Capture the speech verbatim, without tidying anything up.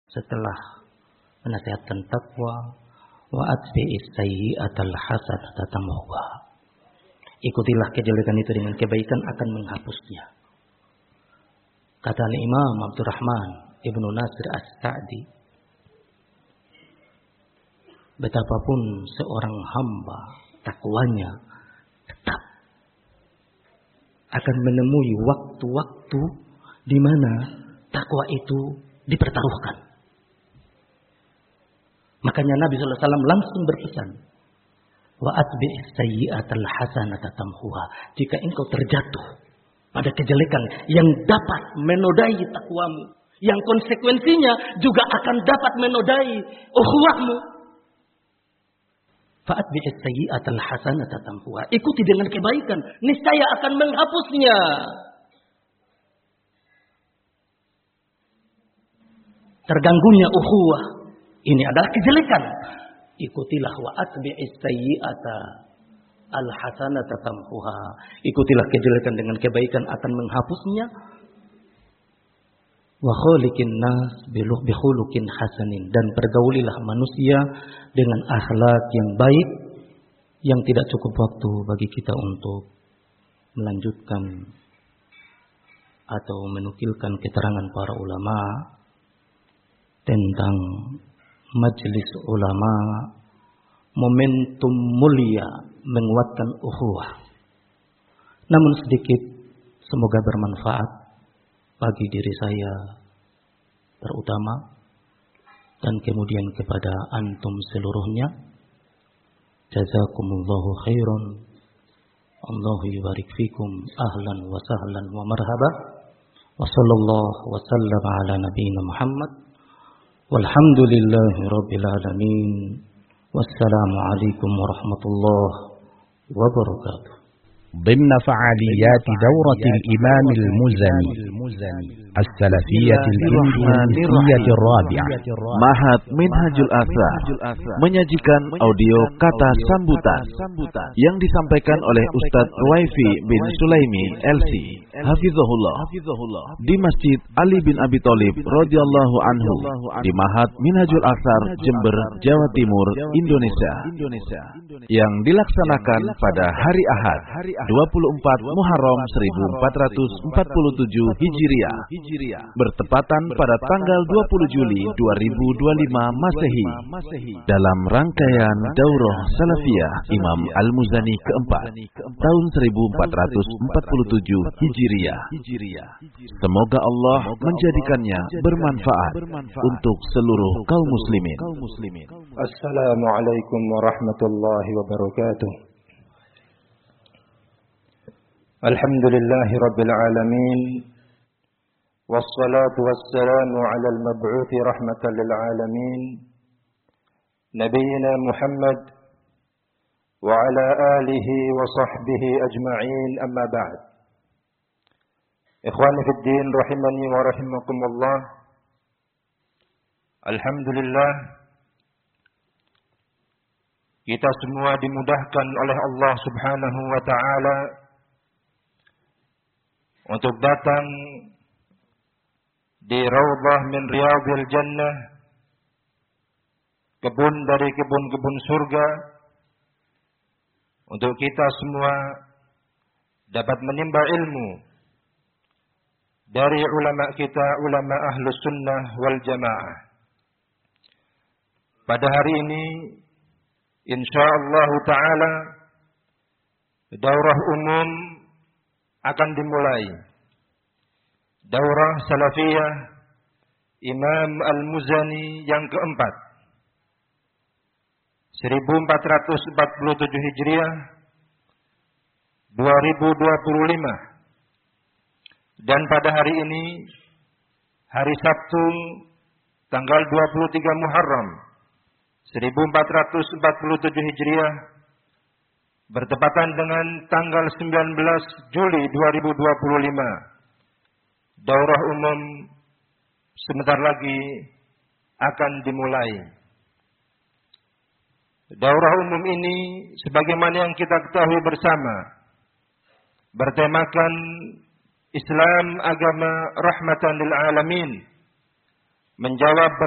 setelah menasihatkan takwa, wa atbi'is sayyi'atal hasanata tamhuha. Ikutilah kejelekan itu dengan kebaikan akan menghapusnya. Kata Imam Abdurrahman Ibnu Nasir As-Sa'di, betapapun seorang hamba takwanya tetap akan menemui waktu-waktu di mana takwa itu dipertaruhkan. Makanya Nabi sallallahu alaihi wasallam langsung berpesan, wa atbi'is sayyi'atal hasanata tamhuha. Jika engkau terjatuh pada kejelekan yang dapat menodai takwamu, yang konsekuensinya juga akan dapat menodai ukhuwahmu, fa atbi'is sayyi'atal hasanata tamhuha. Ikuti dengan kebaikan, niscaya akan menghapusnya. Terganggunya ukhuwah, ini adalah kejelekan. Ikutilah wa atbi'is sayyi'ata al-hasanata tamhuha. Ikutilah kejelekan dengan kebaikan akan menghapusnya. Wa khaliqin nas bi khuluqin hasanin. Dan pergaulilah manusia dengan akhlak yang baik, yang tidak cukup waktu bagi kita untuk melanjutkan atau menukilkan keterangan para ulama tentang majelis ulama, momentum mulia menguatkan ukhuwah. Namun sedikit, semoga bermanfaat bagi diri saya terutama dan kemudian kepada antum seluruhnya. Jazakumullahu khairan. Allahu yubarik fikum. Ahlan wa sahlan wa marhaba. Wa sallallahu wa sallam ala nabiyyina Muhammad. Walhamdulillahi rabbil alamin. Wassalamualaikum warahmatullahi wabarakatuh. ضمن فعاليات دورة الإمام المزني السلفية الإندونيسية الرابعة، Mahat Minhajul Athar menyajikan audio kata sambutan yang disampaikan oleh Ustadz Ruwaifi bin Sulaimi L C Hafizahullah di Masjid Ali bin Abi Thalib radhiyallahu anhu di Mahat Minhajul Athar, Jember, Jawa Timur, Indonesia, yang dilaksanakan pada hari Ahad dua puluh empat Muharram seribu empat ratus empat puluh tujuh Hijriah bertepatan pada tanggal dua puluh Juli dua ribu dua puluh lima Masehi, dalam rangkaian Daurah Salafiyah Imam Al-Muzani keempat tahun seribu empat ratus empat puluh tujuh Hijriah. Semoga Allah menjadikannya bermanfaat untuk seluruh kaum muslimin. Assalamualaikum warahmatullahi wabarakatuh. Alhamdulillahi rabbil alamin. Wassalatu wassalamu ala al-mab'uthi rahmatan lil alamin. Nabiyyina Muhammad wa ala alihi wa sahbihi ajma'in, amma ba'd. Ikhwani fid din rahimani wa rahimakumullah. Alhamdulillah, kita semua dimudahkan oleh Allah Subhanahu wa taala untuk datang di Raudhah min Riyadhil Jannah, kebun dari kebun-kebun surga, untuk kita semua dapat menimba ilmu dari ulama kita, ulama Ahlus Sunnah wal Jamaah. Pada hari ini insyaallah taala daurah umum akan dimulai. Daurah Salafiyah Imam Al-Muzani yang keempat, seribu empat ratus empat puluh tujuh Hijriah, dua ribu dua puluh lima. Dan pada hari ini, hari Sabtu, tanggal dua puluh tiga Muharram, seribu empat ratus empat puluh tujuh Hijriah, bertepatan dengan tanggal sembilan belas Juli dua ribu dua puluh lima. Daurah umum sebentar lagi akan dimulai. Daurah umum ini, sebagaimana yang kita ketahui bersama, bertemakan Islam agama rahmatan lil alamin, menjawab